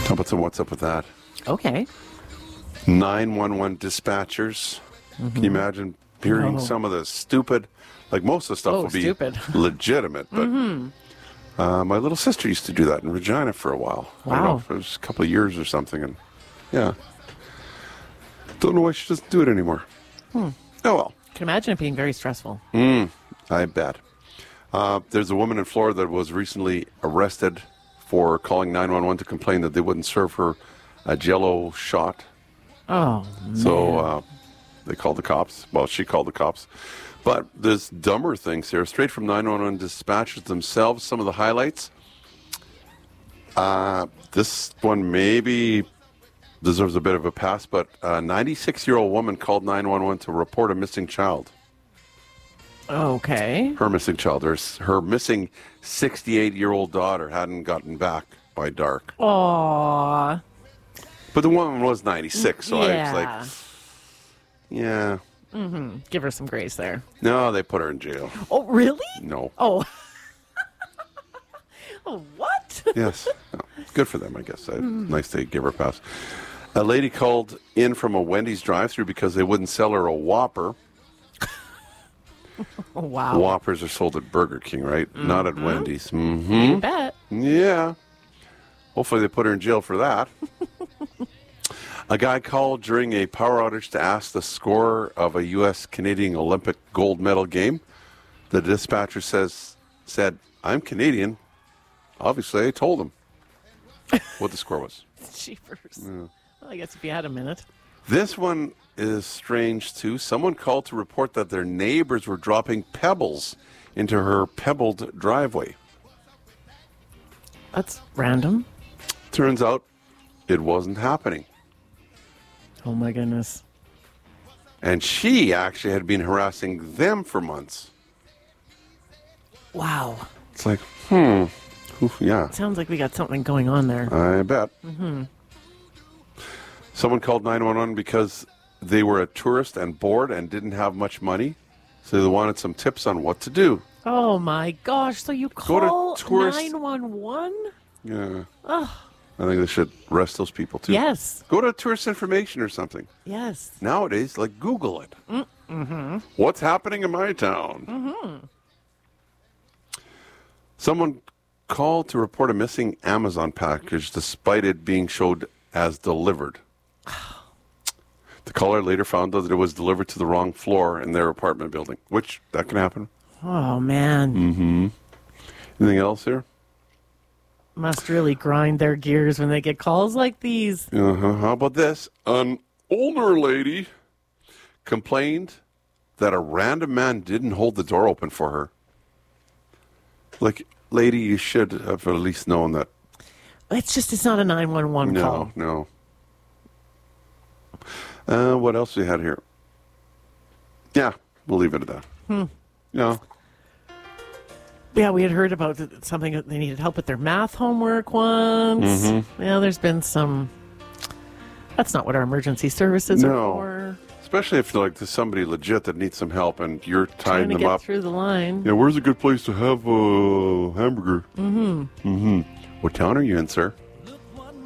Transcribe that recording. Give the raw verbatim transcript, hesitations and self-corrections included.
How about some what's up with that? Okay. nine one one dispatchers. Mm-hmm. Can you imagine hearing No. some of the stupid, like most of the stuff Oh, will be stupid. legitimate, but Mm-hmm. uh, my little sister used to do that in Regina for a while. I don't know Wow. if it was a couple of years or something, and yeah. Don't know why she doesn't do it anymore. Hmm. Oh well. Can imagine it being very stressful. Mm, I bet. Uh, there's a woman in Florida that was recently arrested for calling nine one one to complain that they wouldn't serve her a Jell-O shot. Oh, man. So uh, they called the cops. Well, she called the cops. But there's dumber things here. Straight from nine one one dispatchers themselves, some of the highlights. Uh, this one maybe deserves a bit of a pass, but a ninety-six-year-old woman called nine one one to report a missing child. Okay. Her missing child. Her, her missing sixty-eight-year-old daughter hadn't gotten back by dark. Aww. But the woman was ninety-six, so Yeah. I was like, yeah. Mm-hmm. Give her some grace there. No, they put her in jail. Oh, really? No. Oh. Oh, what? Yes. No. Good for them, I guess. I, nice to give her a pass. A lady called in from a Wendy's drive-thru because they wouldn't sell her a Whopper. Oh, wow. Whoppers are sold at Burger King, right? Mm-hmm. Not at Wendy's. Mm-hmm. You bet. Yeah. Hopefully they put her in jail for that. A guy called during a power outage to ask the score of a U S Canadian Olympic gold medal game. The dispatcher says said, "I'm Canadian." Obviously, I told him what the score was. Jeepers. Yeah. Well, I guess if you had a minute. This one is strange, too. Someone called to report that their neighbors were dropping pebbles into her pebbled driveway. That's random. Turns out it wasn't happening. Oh, my goodness. And she actually had been harassing them for months. Wow. It's like, hmm. Oof, yeah, Sounds like we got something going on there. I bet. Mm-hmm. Someone called nine one one because they were a tourist and bored and didn't have much money. So they wanted some tips on what to do. Oh, my gosh. So you Go to call tourist- nine one one? Yeah. Oh, I think they should arrest those people, too. yes. Go to tourist information or something. Yes. Nowadays, like, Google it. Mm-hmm. What's happening in my town? Mm-hmm. Someone called to report a missing Amazon package despite it being showed as delivered. The caller later found out that it was delivered to the wrong floor in their apartment building, which that can happen. Oh, man. Mm-hmm. Anything else here? Must really grind their gears when they get calls like these. Uh-huh. How about this? An older lady complained that a random man didn't hold the door open for her. Like, lady, you should have at least known that. It's just, it's not a nine one one No, call. no. Uh, what else we had here? Yeah, we'll leave it at that. Hmm. Yeah. Yeah, we had heard about th- something that they needed help with their math homework once. Mm-hmm. Yeah, there's been some. That's not what our emergency services No. are for. Especially if like there's somebody legit that needs some help and you're Trying tying to them get up. through the line. Yeah, where's a good place to have a hamburger? Mm-hmm. Mm-hmm. What town are you in, sir?